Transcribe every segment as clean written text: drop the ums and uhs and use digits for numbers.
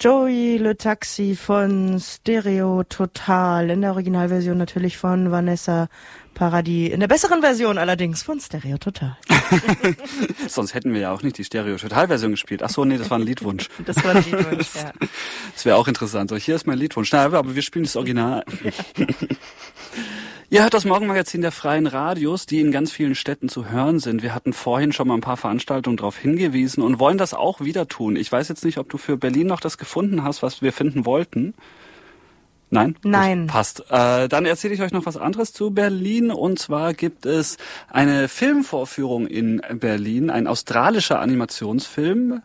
Joey Le Taxi von Stereo Total, in der Originalversion natürlich von Vanessa Paradis, in der besseren Version allerdings von Stereo Total. Sonst hätten wir ja auch nicht die Stereo Total Version gespielt. Ach so, nee, das war ein Liedwunsch. Das war ein Liedwunsch, ja. Das wäre auch interessant. So, hier ist mein Liedwunsch. Na, aber wir spielen das Original. Ja. Ihr hört das Morgenmagazin der Freien Radios, die in ganz vielen Städten zu hören sind. Wir hatten vorhin schon mal ein paar Veranstaltungen darauf hingewiesen und wollen das auch wieder tun. Ich weiß jetzt nicht, ob du für Berlin noch das gefunden hast, was wir finden wollten. Nein? Nein. Gut, passt. Dann erzähle ich euch noch was anderes zu Berlin. Und zwar gibt es eine Filmvorführung in Berlin, ein australischer Animationsfilm,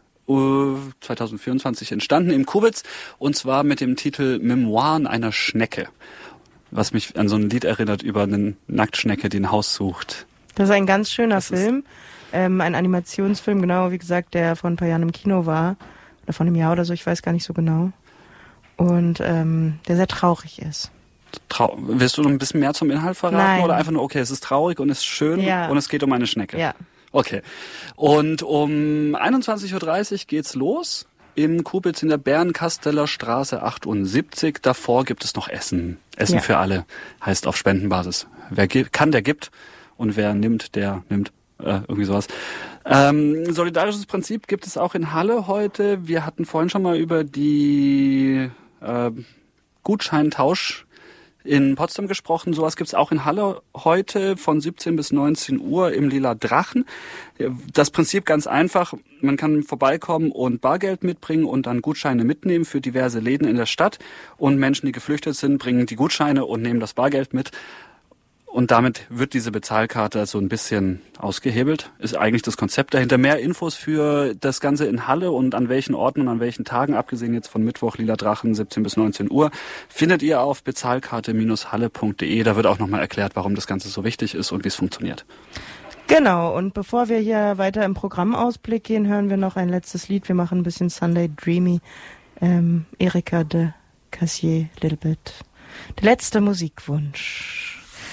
2024 entstanden im Kubitz, und zwar mit dem Titel Memoiren einer Schnecke. Was mich an so ein Lied erinnert über eine Nacktschnecke, die ein Haus sucht. Das ist ein ganz schöner Film. Ein Animationsfilm, genau wie gesagt, der vor ein paar Jahren im Kino war. Oder vor einem Jahr oder so, ich weiß gar nicht so genau. Und der sehr traurig ist. Willst du noch ein bisschen mehr zum Inhalt verraten? Nein. Oder einfach nur, okay, es ist traurig und es ist schön und es geht um eine Schnecke? Ja. Okay. Und um 21.30 Uhr geht's los. Im Kubitz in der Bärenkasteller Straße 78. Davor gibt es noch Essen. Essen für alle. Heißt auf Spendenbasis. Wer kann, der gibt. Und wer nimmt, der nimmt. Irgendwie sowas. Solidarisches Prinzip gibt es auch in Halle heute. Wir hatten vorhin schon mal über die Gutscheintausch in Potsdam gesprochen. Sowas gibt's auch in Halle heute von 17 bis 19 Uhr im Lila Drachen. Das Prinzip ganz einfach. Man kann vorbeikommen und Bargeld mitbringen und dann Gutscheine mitnehmen für diverse Läden in der Stadt. Und Menschen, die geflüchtet sind, bringen die Gutscheine und nehmen das Bargeld mit. Und damit wird diese Bezahlkarte so ein bisschen ausgehebelt. Ist eigentlich das Konzept dahinter. Mehr Infos für das Ganze in Halle und an welchen Orten und an welchen Tagen, abgesehen jetzt von Mittwoch, Lila Drachen, 17 bis 19 Uhr, findet ihr auf bezahlkarte-halle.de. Da wird auch nochmal erklärt, warum das Ganze so wichtig ist und wie es funktioniert. Genau, und bevor wir hier weiter im Programmausblick gehen, hören wir noch ein letztes Lied. Wir machen ein bisschen Sunday Dreamy. Erika de Cassier, Little Bit. Der letzte Musikwunsch.